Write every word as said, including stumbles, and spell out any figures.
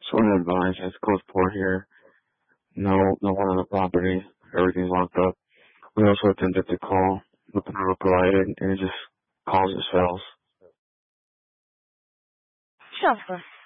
Just want to advise, it's close port here. No, no one on the property. Everything's locked up. We also attempted to call, but the number provided, and it just calls as fails. Transfer.